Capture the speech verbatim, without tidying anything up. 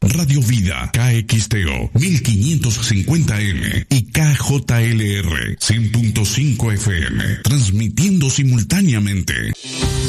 Radio Vida K X T O mil quinientos cincuenta M y K J L R cien punto cinco F M, transmitiendo simultáneamente.